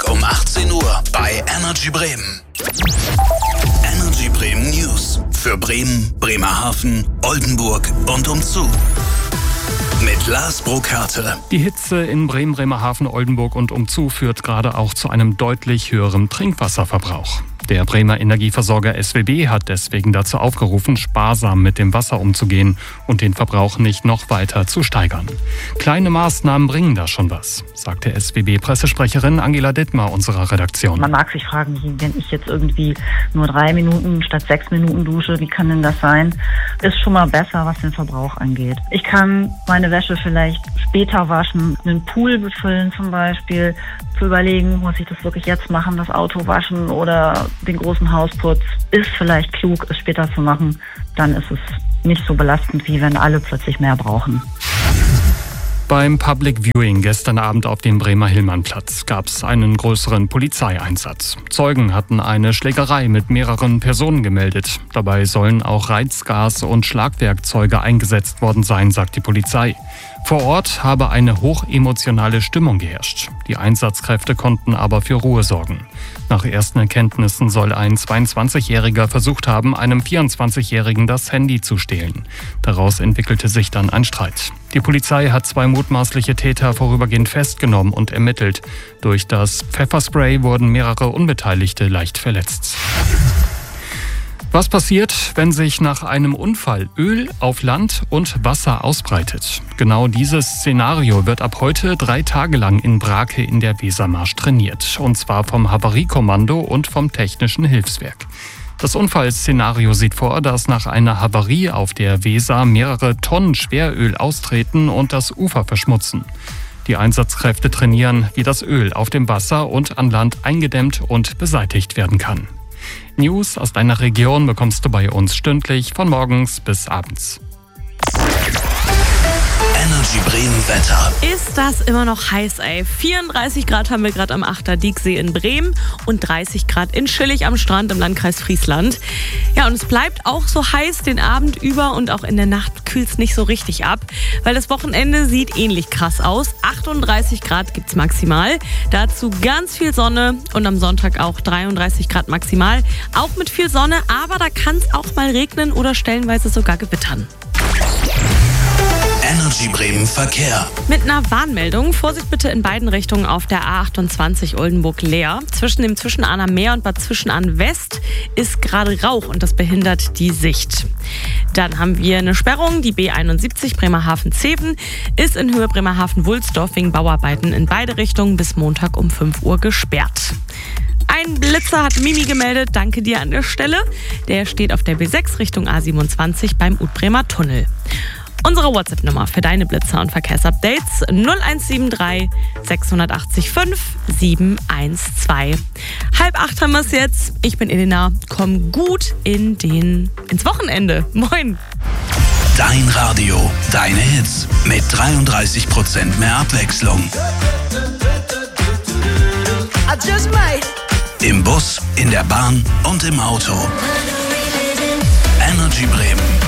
um 18 Uhr bei Energy Bremen. Energy Bremen News für Bremen, Bremerhaven, Oldenburg und umzu. Mit Lars Burkhardt. Die Hitze in Bremen, Bremerhaven, Oldenburg und umzu führt gerade auch zu einem deutlich höheren Trinkwasserverbrauch. Der Bremer Energieversorger SWB hat deswegen dazu aufgerufen, sparsam mit dem Wasser umzugehen und den Verbrauch nicht noch weiter zu steigern. Kleine Maßnahmen bringen da schon was, sagte SWB-Pressesprecherin Angela Dittmar unserer Redaktion. Man mag sich fragen, wenn ich jetzt irgendwie nur 3 Minuten statt 6 Minuten dusche, wie kann denn das sein? Ist schon mal besser, was den Verbrauch angeht. Ich kann meine Wäsche vielleicht später waschen, einen Pool befüllen zum Beispiel, zu überlegen, muss ich das wirklich jetzt machen, das Auto waschen oder den großen Hausputz. Ist vielleicht klug, es später zu machen. Dann ist es nicht so belastend, wie wenn alle plötzlich mehr brauchen. Beim Public Viewing gestern Abend auf dem Bremer Hillmannplatz gab es einen größeren Polizeieinsatz. Zeugen hatten eine Schlägerei mit mehreren Personen gemeldet. Dabei sollen auch Reizgas und Schlagwerkzeuge eingesetzt worden sein, sagt die Polizei. Vor Ort habe eine hochemotionale Stimmung geherrscht. Die Einsatzkräfte konnten aber für Ruhe sorgen. Nach ersten Erkenntnissen soll ein 22-Jähriger versucht haben, einem 24-Jährigen das Handy zu stehlen. Daraus entwickelte sich dann ein Streit. Die Polizei hat 2 mutmaßliche Täter vorübergehend festgenommen und ermittelt. Durch das Pfefferspray wurden mehrere Unbeteiligte leicht verletzt. Was passiert, wenn sich nach einem Unfall Öl auf Land und Wasser ausbreitet? Genau dieses Szenario wird ab heute 3 Tage lang in Brake in der Wesermarsch trainiert. Und zwar vom Havariekommando und vom Technischen Hilfswerk. Das Unfallszenario sieht vor, dass nach einer Havarie auf der Weser mehrere Tonnen Schweröl austreten und das Ufer verschmutzen. Die Einsatzkräfte trainieren, wie das Öl auf dem Wasser und an Land eingedämmt und beseitigt werden kann. News aus deiner Region bekommst du bei uns stündlich von morgens bis abends. Energy Bremen Wetter. Ist das immer noch heiß, ey. 34 Grad haben wir gerade am Achter Dieksee in Bremen und 30 Grad in Schillig am Strand im Landkreis Friesland. Ja, und es bleibt auch so heiß den Abend über und auch in der Nacht kühlt es nicht so richtig ab, weil das Wochenende sieht ähnlich krass aus. 38 Grad gibt's maximal, dazu ganz viel Sonne und am Sonntag auch 33 Grad maximal. Auch mit viel Sonne, aber da kann es auch mal regnen oder stellenweise sogar gewittern. Energy Bremen Verkehr. Mit einer Warnmeldung. Vorsicht bitte in beiden Richtungen auf der A28 Oldenburg-Leer. Zwischen dem Zwischenahner Meer und Bad Zwischenahn West ist gerade Rauch und das behindert die Sicht. Dann haben wir eine Sperrung. Die B71 Bremerhaven-Zeven ist in Höhe Bremerhaven-Wulsdorf wegen Bauarbeiten in beide Richtungen bis Montag um 5 Uhr gesperrt. Ein Blitzer hat Mimi gemeldet, danke dir an der Stelle. Der steht auf der B6 Richtung A27 beim Utbremer Tunnel. Unsere WhatsApp-Nummer für deine Blitzer und Verkehrsupdates 0173 680 5 712. 7:30 haben wir es jetzt. Ich bin Elena. Komm gut ins Wochenende. Moin. Dein Radio, deine Hits mit 33% mehr Abwechslung. Im Bus, in der Bahn und im Auto. Energy Bremen.